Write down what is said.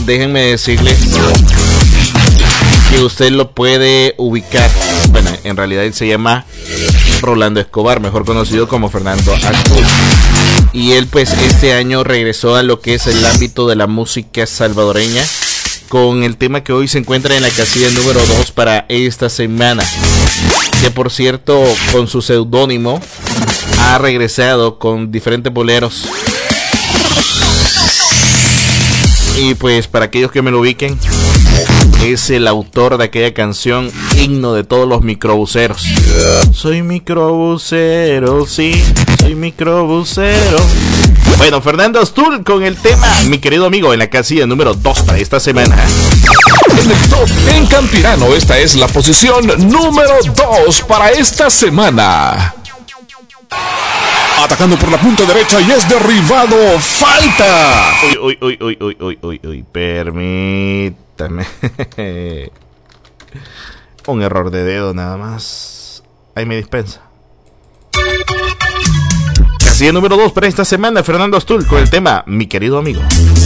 déjenme decirles que usted lo puede ubicar. Bueno, en realidad él se llama Rolando Escobar, mejor conocido como Fernando Azul. Y él pues este año regresó a lo que es el ámbito de la música salvadoreña con el tema que hoy se encuentra en la casilla número 2 para esta semana, que por cierto con su seudónimo ha regresado con diferentes boleros. Y pues para aquellos que me lo ubiquen, es el autor de aquella canción himno de todos los microbuseros. Soy microbusero, sí, soy microbusero. Bueno, Fernando Azul con el tema Mi Querido Amigo en la casilla número 2 para esta semana. En el top en Campirano, esta es la posición número 2 para esta semana. Atacando por la punta derecha y es derribado. ¡Falta! Uy, permítame. Un error de dedo nada más. Ahí me dispensa. Casilla número 2 para esta semana, Fernando Azul con el tema Mi Querido Amigo.